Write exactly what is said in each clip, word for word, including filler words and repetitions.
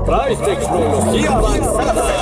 Traes tecnología avanzada.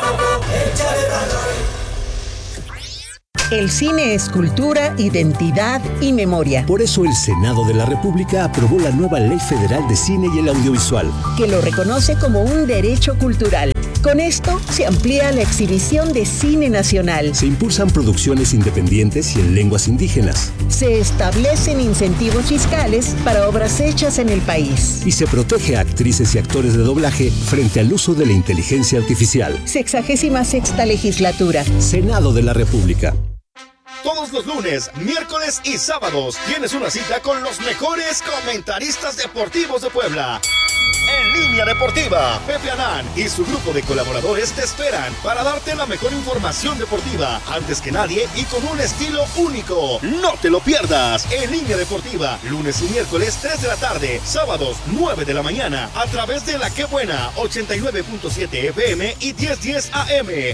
El cine es cultura, identidad y memoria. Por eso el Senado de la República aprobó la nueva Ley Federal de Cine y el Audiovisual, que lo reconoce como un derecho cultural. Con esto se amplía la exhibición de cine nacional. Se impulsan producciones independientes y en lenguas indígenas. Se establecen incentivos fiscales para obras hechas en el país. Y se protege a actrices y actores de doblaje frente al uso de la inteligencia artificial. Sexagésima sexta legislatura. Senado de la República. Todos los lunes, miércoles y sábados tienes una cita con los mejores comentaristas deportivos de Puebla. En Línea Deportiva, Pepe Anán y su grupo de colaboradores te esperan para darte la mejor información deportiva antes que nadie y con un estilo único. No te lo pierdas. En Línea Deportiva, lunes y miércoles tres de la tarde, sábados nueve de la mañana a través de La Qué Buena ochenta y nueve punto siete F M y diez diez A M.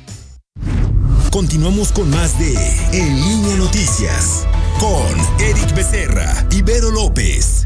Continuamos con más de En Línea Noticias con Eric Becerra y Vero López.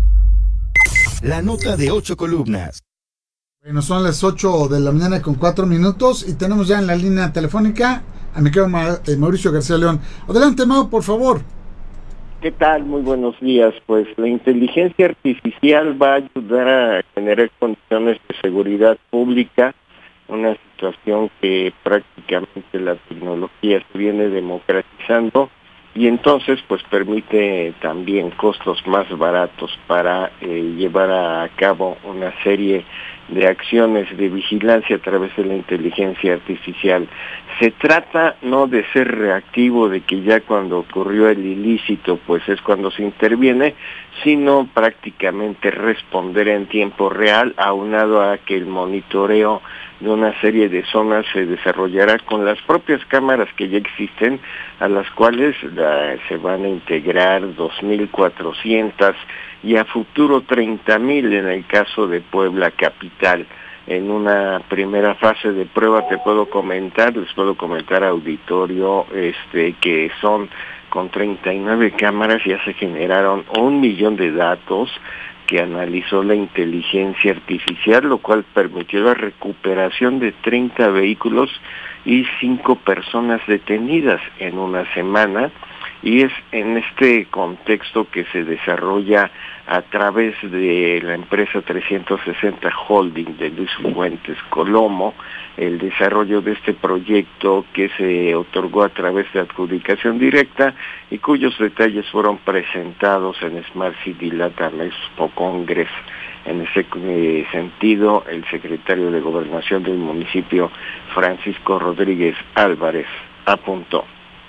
La nota de ocho columnas. Bueno, son las ocho de la mañana con cuatro minutos y tenemos ya en la línea telefónica a mi querido Mauricio García León. Adelante, Mau, por favor. ¿Qué tal? Muy buenos días. Pues la inteligencia artificial va a ayudar a generar condiciones de seguridad pública, una situación que prácticamente la tecnología se viene democratizando y entonces pues permite también costos más baratos para eh, llevar a cabo una serie de acciones de vigilancia a través de la inteligencia artificial. Se trata no de ser reactivo, de que ya cuando ocurrió el ilícito pues es cuando se interviene, sino prácticamente responder en tiempo real, aunado a que el monitoreo de una serie de zonas se desarrollará con las propias cámaras que ya existen, a las cuales la, se van a integrar dos mil cuatrocientas y a futuro treinta mil en el caso de Puebla capital. En una primera fase de prueba te puedo comentar, les puedo comentar auditorio, este que son con treinta y nueve cámaras ya se generaron un millón de datos que analizó la inteligencia artificial, lo cual permitió la recuperación de treinta vehículos y cinco personas detenidas en una semana, y es en este contexto que se desarrolla a través de la empresa trescientos sesenta Holding de Luis Fuentes Colomo el desarrollo de este proyecto que se otorgó a través de adjudicación directa y cuyos detalles fueron presentados en Smart City Latam Expo Congress. En ese eh, sentido, el secretario de Gobernación del municipio, Francisco Rodríguez Álvarez, apuntó.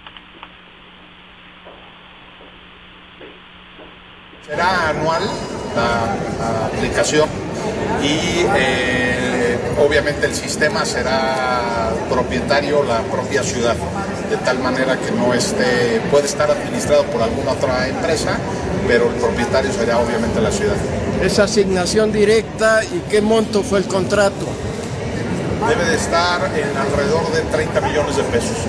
Será anual la, la aplicación y eh, obviamente el sistema será propietario la propia ciudad, de tal manera que no esté, puede estar administrado por alguna otra empresa, pero el propietario será obviamente la ciudad. ¿Es asignación directa y qué monto fue el contrato? Debe de estar en alrededor de treinta millones de pesos.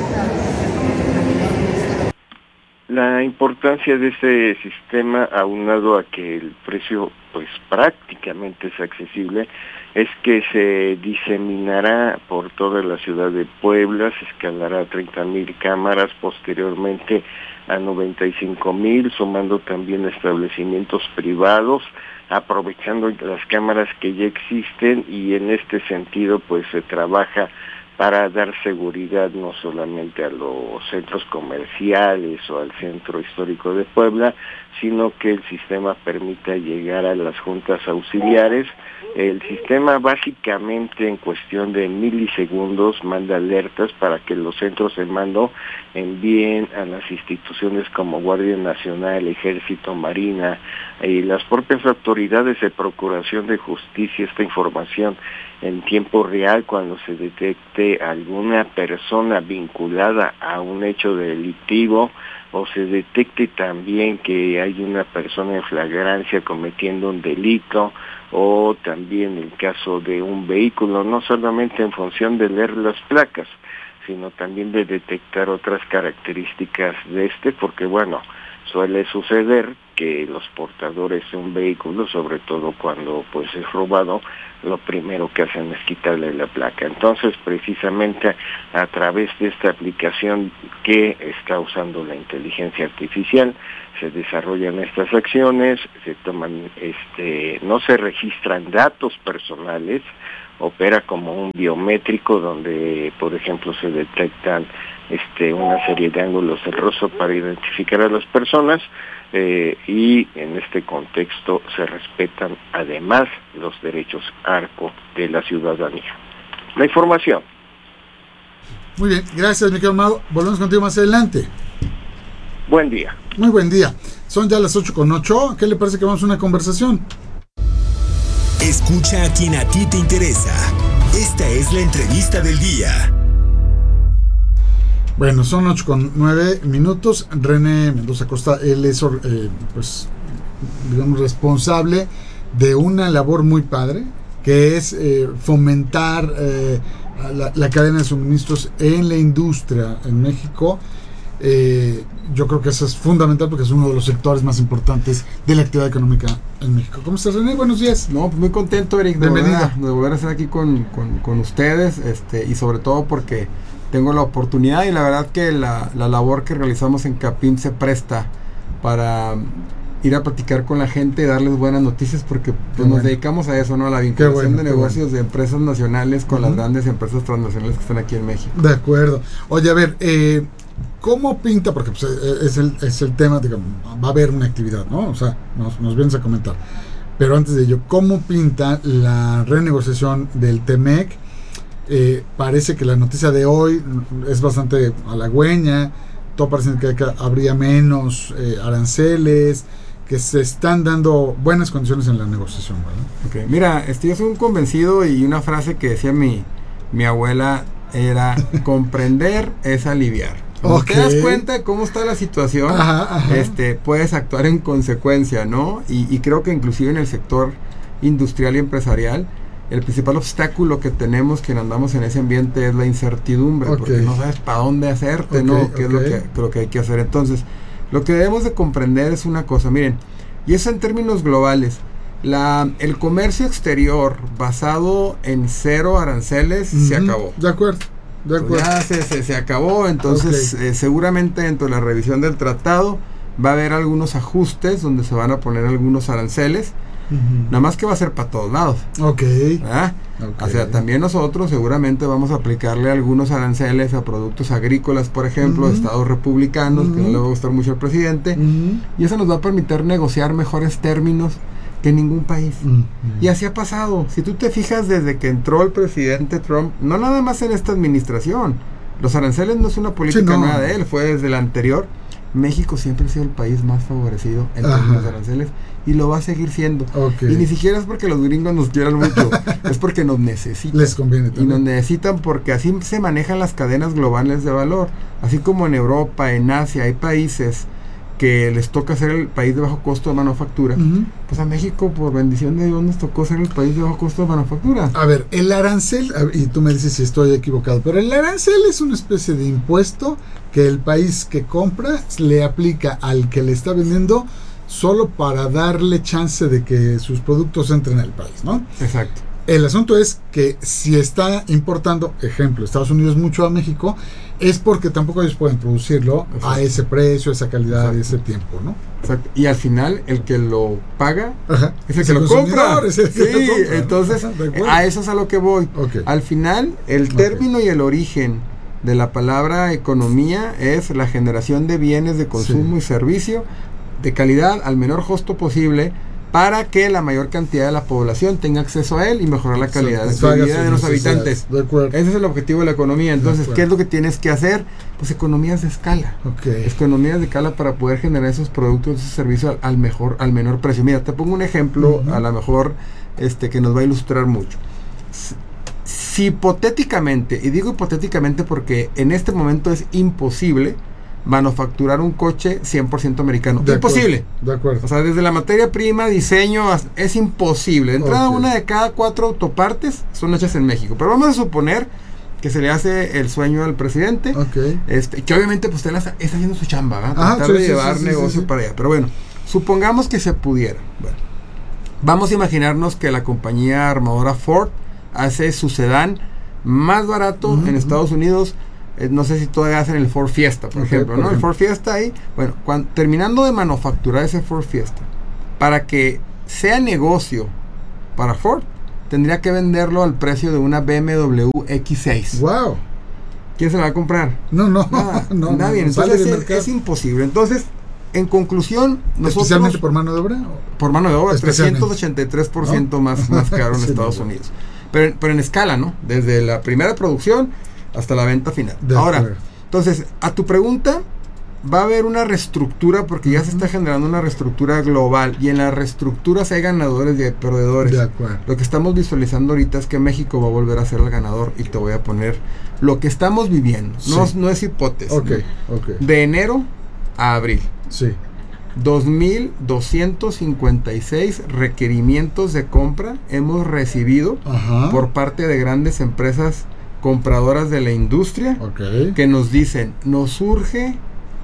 La importancia de este sistema, aunado a que el precio pues prácticamente es accesible, es que se diseminará por toda la ciudad de Puebla, se escalará a treinta mil cámaras, posteriormente a noventa y cinco mil, sumando también establecimientos privados, aprovechando las cámaras que ya existen, y en este sentido pues se trabaja para dar seguridad no solamente a los centros comerciales o al centro histórico de Puebla, sino que el sistema permita llegar a las juntas auxiliares. El sistema básicamente en cuestión de milisegundos manda alertas para que los centros de mando envíen a las instituciones como Guardia Nacional, Ejército, Marina y las propias autoridades de Procuración de Justicia esta información en tiempo real cuando se detecte alguna persona vinculada a un hecho delictivo o se detecte también que hay una persona en flagrancia cometiendo un delito, o también el caso de un vehículo, no solamente en función de leer las placas, sino también de detectar otras características de este, porque bueno, suele suceder que los portadores de un vehículo, sobre todo cuando pues es robado, lo primero que hacen es quitarle la placa. Entonces, precisamente a través de esta aplicación que está usando la inteligencia artificial, se desarrollan estas acciones, se toman, este, no se registran datos personales, opera como un biométrico donde, por ejemplo, se detectan este, una serie de ángulos del rostro para identificar a las personas. Eh, y en este contexto se respetan además los derechos ARCO de la ciudadanía. La información. Muy bien, gracias, mi querido Amado. Volvemos contigo más adelante. Buen día. Muy buen día. Son ya las ocho con ocho. ¿Qué le parece que vamos a una conversación? Escucha a quien a ti te interesa. Esta es la entrevista del día. Bueno, son ocho con nueve minutos. René Mendoza Costa, él es, eh, pues, digamos, responsable de una labor muy padre, que es eh, fomentar eh, la, la cadena de suministros en la industria en México. Eh, yo creo que eso es fundamental porque es uno de los sectores más importantes de la actividad económica en México. ¿Cómo estás, René? Buenos días. No, pues muy contento, Eric, de Bienvenido. volver, a, de volver a estar aquí con, con, con ustedes, este, y sobre todo porque tengo la oportunidad y la verdad que la, la labor que realizamos en Capim se presta para ir a platicar con la gente y darles buenas noticias porque pues, nos bueno. dedicamos a eso, ¿no? A la vinculación bueno, de negocios bueno. de empresas nacionales con Uh-huh. las grandes empresas transnacionales que están aquí en México. De acuerdo. Oye, a ver, eh, ¿cómo pinta? Porque pues, es, el, es el tema, digamos, va a haber una actividad, ¿no? O sea, nos, nos vienes a comentar. Pero antes de ello, ¿cómo pinta la renegociación del T-MEC? Eh, parece que la noticia de hoy es bastante halagüeña. Todo parece que, que habría menos eh, aranceles, que se están dando buenas condiciones en la negociación, ¿verdad? Okay. Mira, este, yo soy un convencido y una frase que decía mi, mi abuela era comprender es aliviar. Cuando Okay. te das cuenta de cómo está la situación, Ajá, ajá. este, puedes actuar en consecuencia, ¿no? Y, y creo que inclusive en el sector industrial y empresarial, el principal obstáculo que tenemos quien andamos en ese ambiente es la incertidumbre, Okay. porque no sabes para dónde hacerte, Okay, ¿no? ¿Qué es lo okay. que, lo que hay que hacer? Entonces, lo que debemos de comprender es una cosa, miren, y eso en términos globales, la, el comercio exterior basado en cero aranceles Uh-huh. se acabó. De acuerdo, de acuerdo. Ya se, se, se acabó, entonces Okay. eh, seguramente dentro de la revisión del tratado va a haber algunos ajustes donde se van a poner algunos aranceles, Uh-huh. nada más que va a ser para todos lados. Ok. ¿verdad? Ok. O sea, también nosotros seguramente vamos a aplicarle algunos aranceles a productos agrícolas, por ejemplo, Uh-huh. de estados republicanos, Uh-huh. que no le va a gustar mucho al presidente, Uh-huh. y eso nos va a permitir negociar mejores términos que ningún país. Uh-huh. Y así ha pasado. Si tú te fijas desde que entró el presidente Trump, no nada más en esta administración, los aranceles no es una política Sí, no. nueva de él, fue desde la anterior. México siempre ha sido el país más favorecido en Ajá. términos de aranceles y lo va a seguir siendo. Ok. Y ni siquiera es porque los gringos nos quieran mucho, es porque nos necesitan. Les conviene Y nos también. necesitan porque así se manejan las cadenas globales de valor. Así como en Europa, en Asia, hay países que les toca ser el país de bajo costo de manufactura. Uh-huh. Pues a México, por bendición de Dios, nos tocó ser el país de bajo costo de manufactura. A ver, el arancel, a ver, y tú me dices si estoy equivocado, pero el arancel es una especie de impuesto que el país que compra le aplica al que le está vendiendo solo para darle chance de que sus productos entren al país, ¿no? Exacto. El asunto es que si está importando, ejemplo, Estados Unidos mucho a México, es porque tampoco ellos pueden producirlo Exacto. a ese precio, esa calidad, Exacto. ese tiempo, ¿no? Exacto. Y al final, el que lo paga Ajá. es el Es que el lo compra. consumidor, es el que Sí, lo compra, ¿no? entonces, Ajá, de acuerdo. a eso es a lo que voy. Ok. Al final, el Ok. término y el origen de la palabra economía es la generación de bienes de consumo Sí. y servicio de calidad al menor costo posible para que la mayor cantidad de la población tenga acceso a él y mejorar la calidad de Satisfaga vida sus de los necesidades. habitantes. De acuerdo. Ese es el objetivo de la economía. Entonces, acuerdo. ¿qué es lo que tienes que hacer? Pues economías de escala. Ok. Economías de escala para poder generar esos productos, esos servicios al, al mejor, al menor precio. Mira, te pongo un ejemplo, Uh-huh. a lo mejor este que nos va a ilustrar mucho. Si, si hipotéticamente, y digo hipotéticamente porque en este momento es imposible manufacturar un coche cien por ciento americano. De Imposible. acuerdo, de acuerdo. O sea, desde la materia prima, diseño, hasta- es imposible. De entrada, Ok. una de cada cuatro autopartes son hechas en México. Pero vamos a suponer que se le hace el sueño al presidente. Ok. Este, que obviamente pues usted la está, está haciendo su chamba, ¿verdad? Ajá, Tratar sí, de sí, llevar sí, sí, negocio sí, sí. para allá. Pero bueno, Supongamos que se pudiera. Bueno, vamos a imaginarnos que la compañía armadora Ford hace su sedán más barato uh-huh. en Estados Unidos. Eh, no sé si todavía hacen el Ford Fiesta, por okay, ejemplo, por ¿no? Ejemplo. El Ford Fiesta ahí. Bueno, cuando, terminando de manufacturar ese Ford Fiesta, para que sea negocio para Ford, tendría que venderlo al precio de una B M W X seis. ¡Wow! ¿Quién se la va a comprar? No, no, Nada, no. Nadie. No, Entonces es, es imposible. Entonces, en conclusión, nosotros... ¿Especialmente por mano de obra? Por mano de obra, trescientos ochenta y tres por ciento ¿no? más, más caro en sí, Estados Unidos. Pero, pero en escala, ¿no? Desde la primera producción hasta la venta final. De Ahora, acuerdo. Entonces, a tu pregunta, va a haber una reestructura porque ya uh-huh. se está generando una reestructura global y en las reestructuras hay ganadores y hay perdedores. De acuerdo. Lo que estamos visualizando ahorita es que México va a volver a ser el ganador y te voy a poner lo que estamos viviendo. Sí. No, no es hipótesis. Okay, ¿no? Okay. De enero a abril. Sí. dos mil doscientos cincuenta y seis requerimientos de compra hemos recibido uh-huh. por parte de grandes empresas compradoras de la industria okay. que nos dicen, nos urge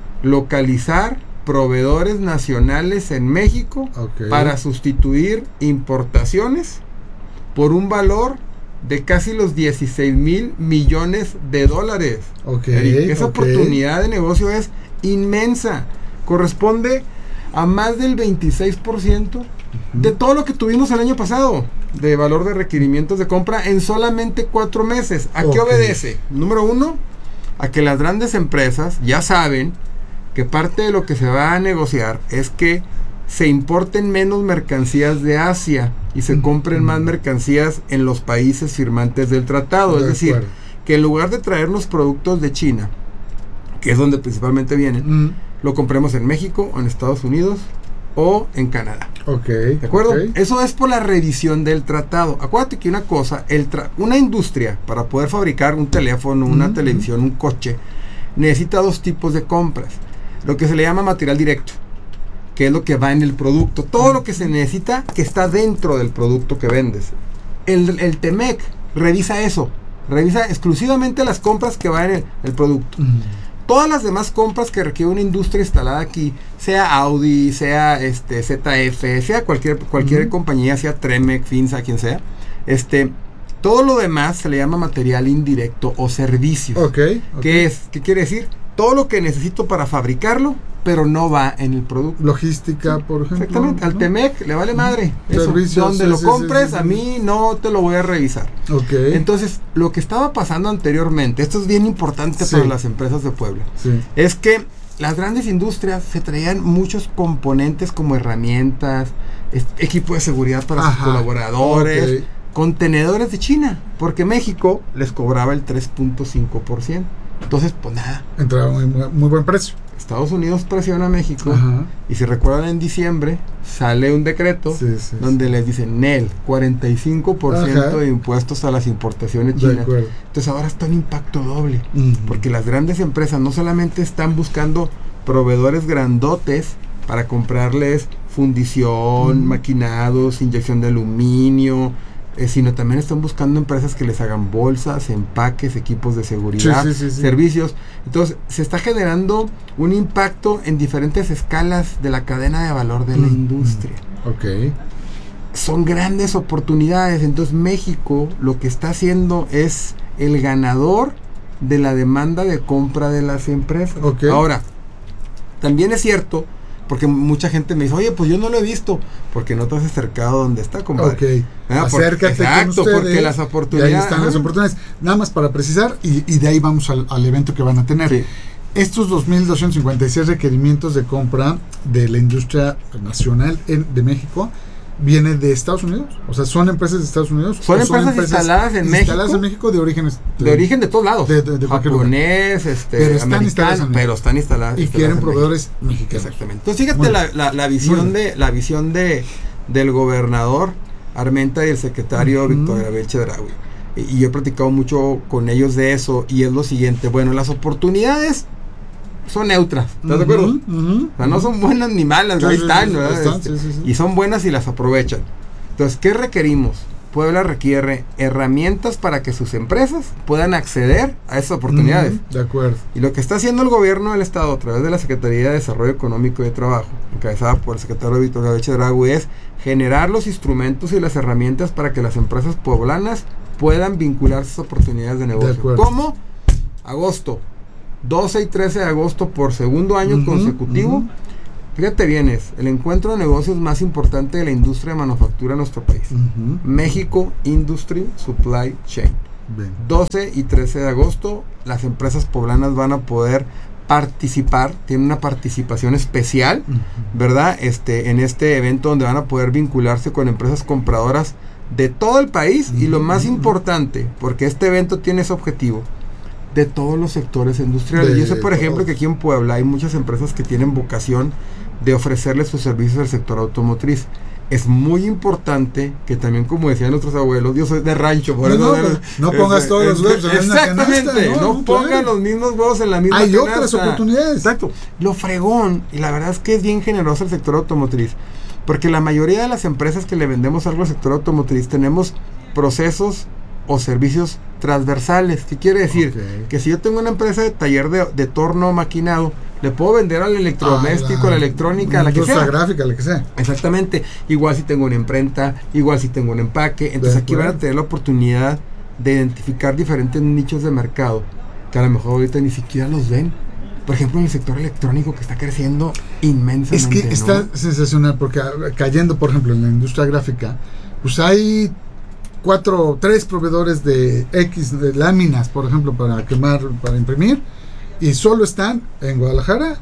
localizar proveedores nacionales en México okay. para sustituir importaciones por un valor de casi los dieciséis mil millones de dólares. Okay, Eric, esa okay. oportunidad de negocio es inmensa. Corresponde a más del veintiséis por ciento uh-huh. de todo lo que tuvimos el año pasado de valor de requerimientos de compra en solamente cuatro meses. ¿A okay. qué obedece? Número uno, a que las grandes empresas ya saben que parte de lo que se va a negociar es que se importen menos mercancías de Asia y se compren uh-huh. más mercancías en los países firmantes del tratado. De es decir, acuerdo. Que en lugar de traernos productos de China, que es donde principalmente vienen, uh-huh. lo compremos en México o en Estados Unidos o en Canadá. Ok. ¿De acuerdo? Okay. Eso es por la revisión del tratado. Acuérdate que una cosa, el tra- una industria para poder fabricar un teléfono, una uh-huh. televisión, un coche, necesita dos tipos de compras. Lo que se le llama material directo, que es lo que va en el producto. Todo uh-huh. lo que se necesita que está dentro del producto que vendes. El, el T M E C revisa eso. Revisa exclusivamente las compras que van en el, el producto. Uh-huh. Todas las demás compras que requiere una industria instalada aquí, sea Audi, sea este Z F, sea cualquier cualquier uh-huh. compañía, sea Tremec, Finsa, quien sea, este, todo lo demás se le llama material indirecto o servicios. Okay, okay. ¿Qué es? ¿Qué quiere decir? Todo lo que necesito para fabricarlo, pero no va en el producto. Logística, sí, por ejemplo. Exactamente, al ¿no? T M E C le vale madre. Eso, Servicios, donde sí, lo sí, compres, sí, sí, a mí no te lo voy a revisar. Okay. Entonces, lo que estaba pasando anteriormente, esto es bien importante sí. para las empresas de Puebla, sí. es que las grandes industrias se traían muchos componentes como herramientas, es, equipo de seguridad para Ajá. sus colaboradores, okay. contenedores de China, porque México les cobraba el tres punto cinco por ciento. Entonces, pues nada. Entraba muy, muy buen precio. Estados Unidos presiona a México. Ajá. Y si recuerdan, en diciembre sale un decreto sí, sí, donde sí. les dicen N E L, cuarenta y cinco por ciento Ajá. de impuestos a las importaciones chinas. Entonces ahora está un impacto doble. Uh-huh. Porque las grandes empresas no solamente están buscando proveedores grandotes para comprarles fundición, uh-huh. maquinados, inyección de aluminio, Eh, sino también están buscando empresas que les hagan bolsas, empaques, equipos de seguridad, sí, sí, sí, sí. servicios. Entonces, se está generando un impacto en diferentes escalas de la cadena de valor de la mm, industria. Ok. Son grandes oportunidades. Entonces, México lo que está haciendo es el ganador de la demanda de compra de las empresas. Okay. Ahora, también es cierto, porque mucha gente me dice, oye, pues yo no lo he visto, porque no te has acercado donde está, compadre. Ok, ah, acércate porque, exacto, con ustedes, porque las oportunidades... Y ahí están las oportunidades. Nada más para precisar, y, y de ahí vamos al, al evento que van a tener. Sí. Estos dos mil doscientos cincuenta y seis requerimientos de compra de la industria nacional en, de México, ¿viene de Estados Unidos? O sea, ¿son empresas de Estados Unidos? Son, empresas, son empresas instaladas en instaladas México. en México de origen... De, de origen de todos lados. De, de, de japonés, este, pero están americano, pero están instaladas. Y instaladas quieren proveedores mexicanos. Exactamente. Entonces, fíjate la, la, la visión de la visión de del gobernador Armenta y el secretario uh-huh. Víctor Gabriel Chedraui. Y, y yo he platicado mucho con ellos de eso, y es lo siguiente. Bueno, las oportunidades son neutras, ¿estás uh-huh, de acuerdo? Uh-huh, o sea, no son buenas ni malas, sí, ahí sí, están, sí, ¿verdad? están Este, sí, sí, sí. Y son buenas y las aprovechan. Entonces, ¿qué requerimos? Puebla requiere herramientas para que sus empresas puedan acceder a esas oportunidades. Mm, de acuerdo. Y lo que está haciendo el gobierno del Estado a través de la Secretaría de Desarrollo Económico y de Trabajo, encabezada por el secretario Víctor Gabeche Dragui, es generar los instrumentos y las herramientas para que las empresas poblanas puedan vincular sus oportunidades de negocio. De ¿Cómo? Agosto. doce y trece de agosto por segundo año uh-huh, consecutivo. Uh-huh. Fíjate bien, es el encuentro de negocios más importante de la industria de manufactura en nuestro país. Uh-huh. México Industry Supply Chain. Bien. doce y trece de agosto, las empresas poblanas van a poder participar, tienen una participación especial, uh-huh. ¿verdad? Este, en este evento donde van a poder vincularse con empresas compradoras de todo el país uh-huh. y lo más importante, porque este evento tiene ese objetivo, de todos los sectores industriales. Yo sé, por ejemplo, que aquí en Puebla hay muchas empresas que tienen vocación de ofrecerles sus servicios al sector automotriz. Es muy importante que también, como decían nuestros abuelos, yo soy de rancho, por no, eso no, no, no pongas todos los huevos en la misma canasta. Exactamente, no, no, no pongan los mismos huevos en la misma hay canasta. Hay otras oportunidades. Exacto. Lo fregón, y la verdad es que es bien generoso el sector automotriz, porque la mayoría de las empresas que le vendemos algo al sector automotriz tenemos procesos o servicios transversales. ¿Qué quiere decir? Okay. Que si yo tengo una empresa de taller de, de torno maquinado, le puedo vender al electrodoméstico, a la, la electrónica, a la que sea. La gráfica, la que sea. Exactamente. Igual si tengo una imprenta, igual si tengo un empaque. Entonces aquí van a tener la oportunidad de identificar diferentes nichos de mercado que a lo mejor ahorita ni siquiera los ven. Por ejemplo, en el sector electrónico, que está creciendo inmensamente. Es que ¿no? está sensacional, porque cayendo, por ejemplo, en la industria gráfica, pues hay cuatro, tres proveedores de X, de láminas, por ejemplo, para quemar, para imprimir, y solo están en Guadalajara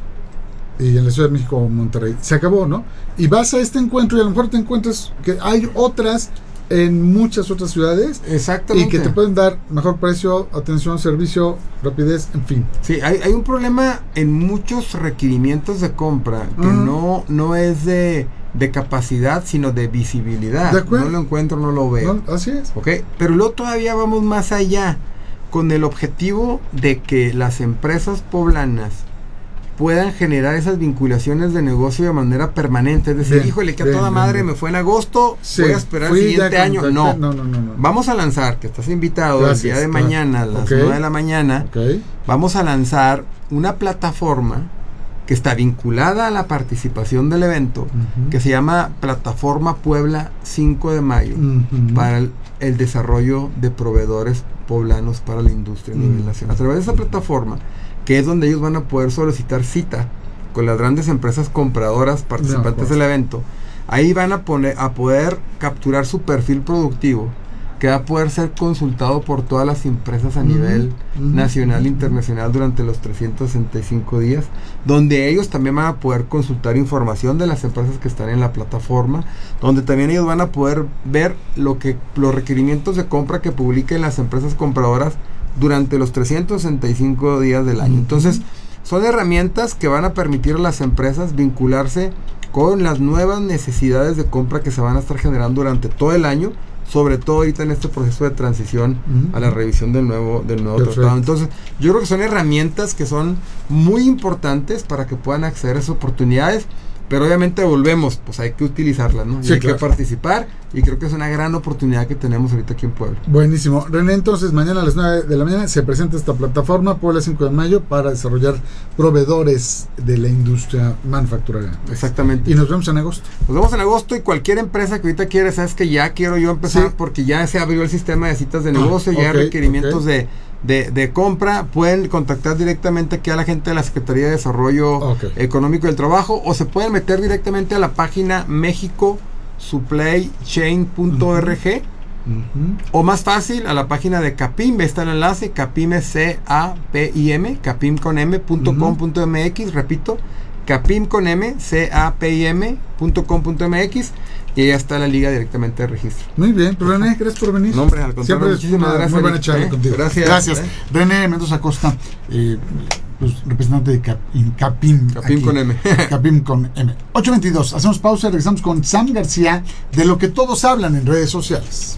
y en la Ciudad de México o Monterrey. Se acabó, ¿no? Y vas a este encuentro y a lo mejor te encuentras que hay otras en muchas otras ciudades. Exactamente. Y que te pueden dar mejor precio, atención, servicio, rapidez, en fin. Sí, hay, hay un problema en muchos requerimientos de compra que uh-huh. no, no es de... de capacidad, sino de visibilidad. ¿De acuerdo? No lo encuentro, no lo veo. No, así es. ¿Ok? Pero luego todavía vamos más allá, con el objetivo de que las empresas poblanas puedan generar esas vinculaciones de negocio de manera permanente. Es decir, bien, híjole, que a toda bien, madre bien. me fue en agosto, sí, voy a esperar el siguiente año. No. No, no, no, no. Vamos a lanzar, que estás invitado Gracias, el día de claro. mañana a las okay. nueve de la mañana. Okay. Vamos a lanzar una plataforma que está vinculada a la participación del evento, uh-huh. que se llama Plataforma Puebla cinco de mayo, uh-huh. para el, el desarrollo de proveedores poblanos para la industria uh-huh. a nivel nacional. A través de esa plataforma, que es donde ellos van a poder solicitar cita con las grandes empresas compradoras participantes no, del evento, ahí van a, poner, a poder capturar su perfil productivo, que va a poder ser consultado por todas las empresas a uh-huh, nivel uh-huh, nacional e uh-huh. internacional durante los trescientos sesenta y cinco días, donde ellos también van a poder consultar información de las empresas que están en la plataforma, donde también ellos van a poder ver lo que los requerimientos de compra que publiquen las empresas compradoras durante los trescientos sesenta y cinco días del año. Uh-huh. Entonces, son herramientas que van a permitir a las empresas vincularse con las nuevas necesidades de compra que se van a estar generando durante todo el año, sobre todo ahorita en este proceso de transición uh-huh. a la revisión del nuevo del nuevo Perfecto. tratado. Entonces, yo creo que son herramientas que son muy importantes para que puedan acceder a esas oportunidades, pero obviamente volvemos, pues hay que utilizarlas, ¿no? Y sí, hay claro. que participar, y creo que es una gran oportunidad que tenemos ahorita aquí en Puebla. Buenísimo. René, entonces mañana a las nueve de la mañana se presenta esta plataforma Puebla cinco de mayo para desarrollar proveedores de la industria manufacturera. Exactamente. Y nos vemos en agosto. Nos vemos en agosto, y cualquier empresa que ahorita quiere, sabes que ya quiero yo empezar, sí. porque ya se abrió el sistema de citas de negocio, ah, ya okay, hay requerimientos okay. de De, de compra, pueden contactar directamente aquí a la gente de la Secretaría de Desarrollo okay. Económico y del Trabajo, o se pueden meter directamente a la página mexico supply chain punto org, uh-huh. o más fácil a la página de Capim, está el enlace, Capim C A P I M, capim con m punto com punto m x, repito, Capim con m, C A P I M punto com punto m x, y ya está la liga directamente de registro. Muy bien, pues René, gracias por venir. No, hombre, al contrario, siempre muchísimas una, gracias. Muy buena charla ¿eh? contigo. Gracias. Gracias. ¿eh? René Mendoza Costa, eh, pues, representante de Cap, Capim. Capim aquí, con M. Capim con M. ocho veintidós, hacemos pausa y regresamos con Sam García, de lo que todos hablan en redes sociales.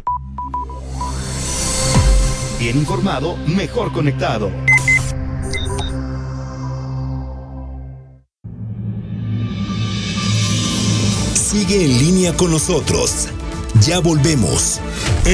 Bien informado, mejor conectado. Sigue en línea con nosotros. Ya volvemos.